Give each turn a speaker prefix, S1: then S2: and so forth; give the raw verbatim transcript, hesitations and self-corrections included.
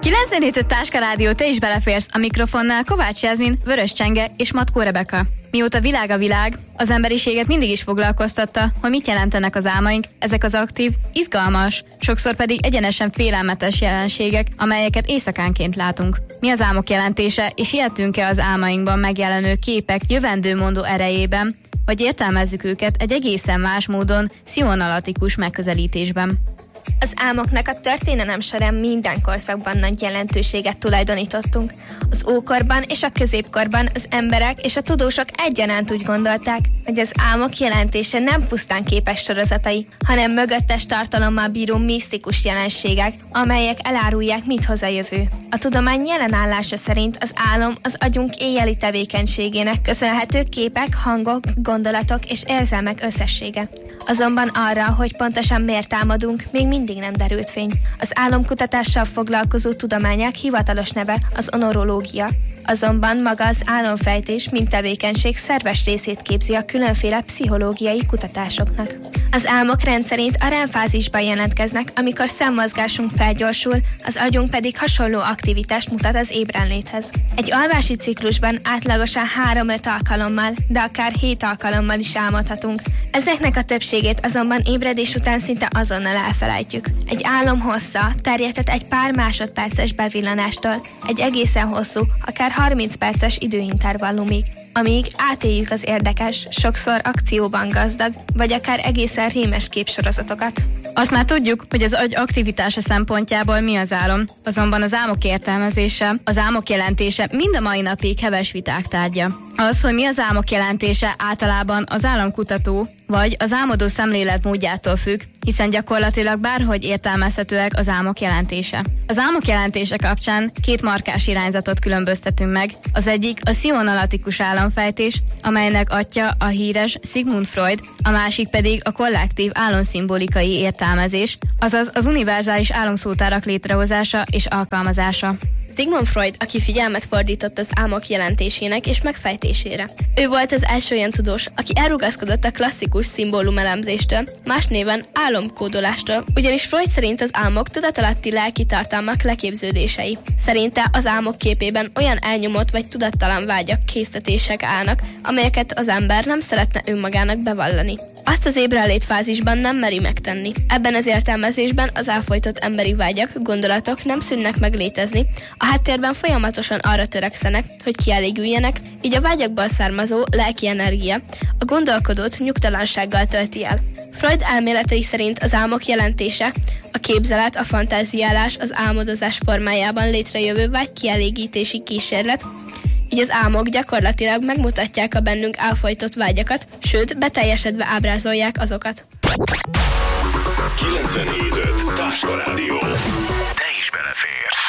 S1: kilencvenhét öt Táska Rádió, te is beleférsz, a mikrofonnál Kovács Jászmin, Vörös Csenge és Matkó Rebeka. Mióta világ a világ, az emberiséget mindig is foglalkoztatta, hogy mit jelentenek az álmaink, ezek az aktív, izgalmas, sokszor pedig egyenesen félelmetes jelenségek, amelyeket éjszakánként látunk. Mi az álmok jelentése, és hihetünk-e az álmainkban megjelenő képek jövendőmondó erejében, vagy értelmezzük őket egy egészen más módon, pszichoanalitikus megközelítésben?
S2: Az álmoknak a történelem során minden korszakban nagy jelentőséget tulajdonítottunk. Az ókorban és a középkorban az emberek és a tudósok egyaránt úgy gondolták, hogy az álmok jelentése nem pusztán képes sorozatai, hanem mögöttes tartalommal bíró misztikus jelenségek, amelyek elárulják, mit hoz a jövő. A tudomány jelenállása szerint az álom az agyunk éjjeli tevékenységének köszönhető képek, hangok, gondolatok és érzelmek összessége. Azonban arra, hogy pontosan miért támadunk, még mindig nem derült fény. Az álomkutatással foglalkozó tudományák hivatalos neve az onorológia. Azonban maga az álomfejtés, mint tevékenység szerves részét képzi a különféle pszichológiai kutatásoknak. Az álmok rendszerint a REM-fázisban jelentkeznek, amikor szemmozgásunk felgyorsul, az agyunk pedig hasonló aktivitást mutat az ébrenléthez. Egy alvási ciklusban átlagosan három-öt alkalommal, de akár hét alkalommal is álmodhatunk. Ezeknek a többségét azonban ébredés után szinte azonnal elfelejtjük. Egy álom hossza terjedhet egy pár másodperces bevillanástól, egy egészen hosszú, akár harminc perces időintervallumig, amíg átéljük az érdekes, sokszor akcióban gazdag, vagy akár egészen rémes képsorozatokat.
S1: Azt már tudjuk, hogy az agy aktivitása szempontjából mi az álom, azonban az álmok értelmezése, az álmok jelentése mind a mai napig heves viták tárgya. Az, hogy mi az álmok jelentése, általában az álomkutató vagy az álmodó szemléletmódjától függ, hiszen gyakorlatilag bárhogy értelmezhetőek az álmok jelentése. Az álmok jelentése kapcsán két markás irányzatot különböztetünk meg. Az egyik a pszichoanalitikus álomfejtés, amelynek atya a híres Sigmund Freud, a másik pedig a kollektív álomszimbolikai értelmezés, azaz az univerzális álomszótárak létrehozása és alkalmazása.
S2: Sigmund Freud, aki figyelmet fordított az álmok jelentésének és megfejtésére. Ő volt az első olyan tudós, aki elrugaszkodott a klasszikus szimbólumelemzéstől, más néven álomkódolástól, ugyanis Freud szerint az álmok tudatalatti lelki tartalmak leképződései. Szerinte az álmok képében olyan elnyomott vagy tudattalan vágyak, késztetések állnak, amelyeket az ember nem szeretne önmagának bevallani. Azt az ébrenlét fázisban nem meri megtenni. Ebben az értelmezésben az elfojtott emberi vágyak, gondolatok nem szűnnek meg létezni, a háttérben folyamatosan arra törekszenek, hogy kielégüljenek, így a vágyakból származó lelki energia a gondolkodót nyugtalansággal tölti el. Freud elméletei szerint az álmok jelentése, a képzelet, a fantáziálás az álmodozás formájában létrejövő vágy kielégítési kísérlet, így az álmok gyakorlatilag megmutatják a bennünk elfojtott vágyakat, sőt, beteljesedve ábrázolják azokat.
S3: kilencvenhét öt Táska Rádió. Te is beleférsz.